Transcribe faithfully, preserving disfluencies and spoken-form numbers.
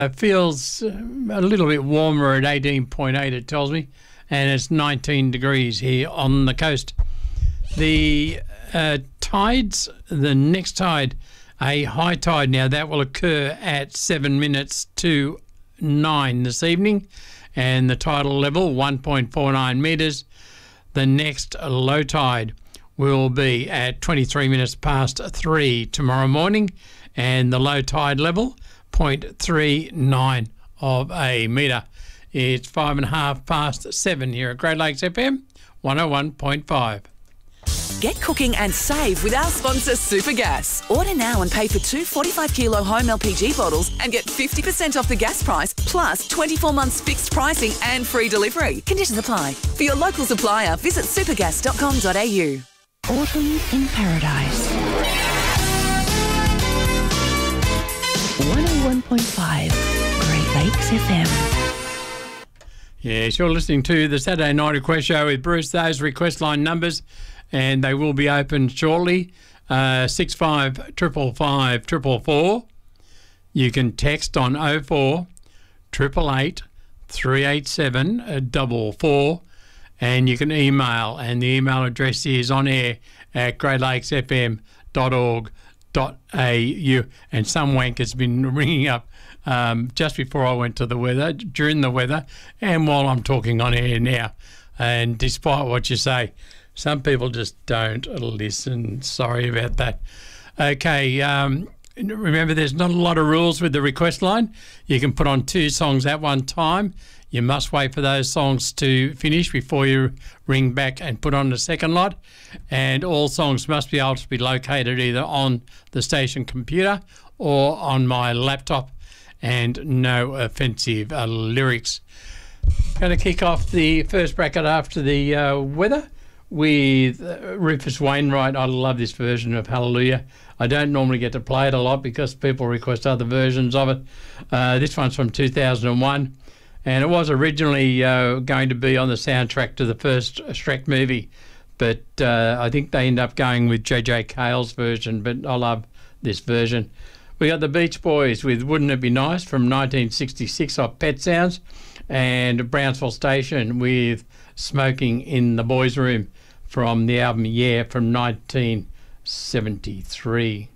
It feels uh, a little bit warmer at eighteen point eight, it tells me, and it's nineteen degrees here on the coast. The uh, tides, the next tide, a high tide now, that will occur at seven minutes to nine this evening, and the tidal level one point four nine metres. The next low tide will be at twenty-three minutes past three tomorrow morning, and the low tide level zero point three nine of a metre. It's five and a half past seven here at Great Lakes F M one oh one point five. Get cooking and save with our sponsor Supergas. Order now and pay for two forty-five kilo home L P G bottles and get fifty percent off the gas price, plus twenty-four months fixed pricing and free delivery. Conditions apply. For your local supplier, visit supergas dot com dot a u. Autumn in Paradise. one oh one point five Great Lakes F M. Yes, you're listening to the Saturday Night Request Show with Bruce. Those request line numbers, and they will be open shortly. Uh, six five five five triple four. You can text on oh four eight eight eight three eight seven four four, and you can email, and the email address is on air at great lakes f m dot org dot a u. And some wanker's been ringing up um, just before I went to the weather, during the weather, and while I'm talking on air now. And despite what you say, some people just don't listen. Sorry about that. Okay, um, remember there's not a lot of rules with the request line. You can put on two songs at one time. You must wait for those songs to finish before you ring back and put on the second lot. And all songs must be able to be located either on the station computer or on my laptop, and no offensive uh, lyrics. Going to kick off the first bracket after the uh, weather with uh, Rufus Wainwright. I love this version of Hallelujah. I don't normally get to play it a lot because people request other versions of it. Uh, this one's from two thousand one, and it was originally uh, going to be on the soundtrack to the first Shrek movie, but uh, I think they end up going with J J Cale's version, but I love this version. We got the Beach Boys with Wouldn't It Be Nice from nineteen sixty-six off Pet Sounds, and Brownsville Station with Smoking in the Boys' Room from the album Yeah from nineteen seventy-three.